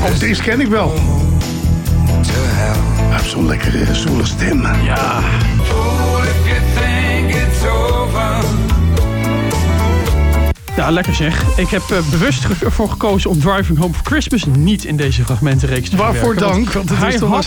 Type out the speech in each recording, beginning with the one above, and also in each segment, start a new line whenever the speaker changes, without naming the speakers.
Oh, deze ken ik wel. Hij heeft zo'n lekkere zoele stem.
Ja. Ja, lekker zeg. Ik heb bewust ervoor gekozen om Driving Home for Christmas niet in deze fragmentenreeks te verwerken.
Waarvoor dank? Want het is toch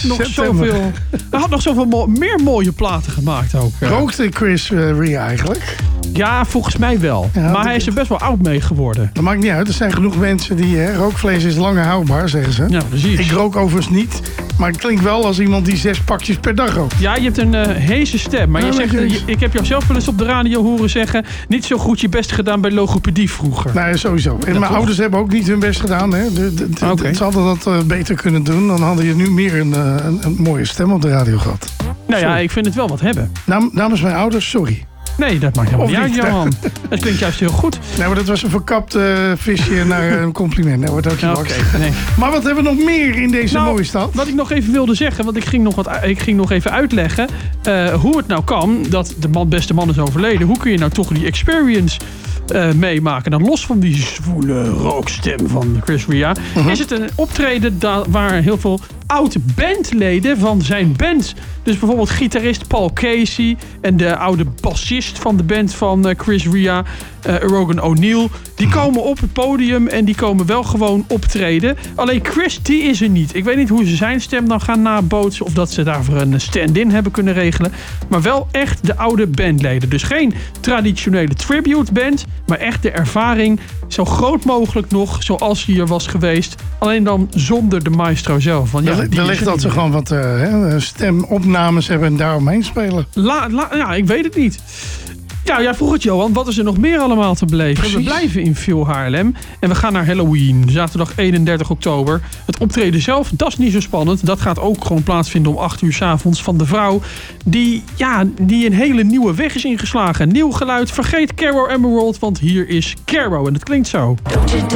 hij had nog zoveel meer mooie platen gemaakt ook.
Rookte Chris Rea eigenlijk?
Ja, volgens mij wel.
Ja,
maar hij is er best wel oud mee geworden.
Dat maakt niet uit. Er zijn genoeg mensen die... rookvlees is langer houdbaar, zeggen ze.
Ja, precies.
Ik rook overigens niet. Maar het klinkt wel als iemand die 6 pakjes per dag rookt.
Ja, je hebt een heese stem. Maar je zegt, ik heb jou zelf wel eens op de radio horen zeggen... niet zo goed je best gedaan bij logopedie vroeger.
Nee, sowieso. En mijn ouders hebben ook niet hun best gedaan. Hè. Ze hadden dat beter kunnen doen. Dan hadden je nu meer een mooie stem op de radio gehad.
Nou ja, ik vind het wel wat hebben.
Namens mijn ouders, sorry.
Nee, dat maakt helemaal niet uit, Johan. Dat klinkt juist heel goed.
Nee, maar dat was een verkapt visje naar een compliment. Dat wordt ook je
nee.
Maar wat hebben we nog meer in deze mooie stad?
Wat ik nog even wilde zeggen, want ik ging nog even uitleggen hoe het nou kan dat de beste man is overleden. Hoe kun je nou toch die experience meemaken? Dan los van die zwoele rookstem van Chris Rea, is het een optreden waar heel veel oude bandleden van zijn band. Dus bijvoorbeeld gitarist Paul Casey en de oude bassist van de band van Chris Rea, Rogan O'Neill. Die komen op het podium en die komen wel gewoon optreden. Alleen Chris, die is er niet. Ik weet niet hoe ze zijn stem dan gaan nabootsen of dat ze daarvoor een stand-in hebben kunnen regelen. Maar wel echt de oude bandleden. Dus geen traditionele tribute band, maar echt de ervaring zo groot mogelijk nog zoals hier was geweest. Alleen dan zonder de maestro zelf. Want
er ligt dat ze gewoon wat stemopnames hebben en daaromheen spelen.
Ja, ik weet het niet. Ja, jij vroeg het, Johan. Wat is er nog meer allemaal te beleven?
Precies.
We blijven in Phil Haarlem. En we gaan naar Halloween. Zaterdag 31 oktober. Het optreden zelf, dat is niet zo spannend. Dat gaat ook gewoon plaatsvinden om 8 uur 's avonds van de vrouw. Die een hele nieuwe weg is ingeslagen. Nieuw geluid. Vergeet Caro Emerald, want hier is Caro. En het klinkt zo.
Don't you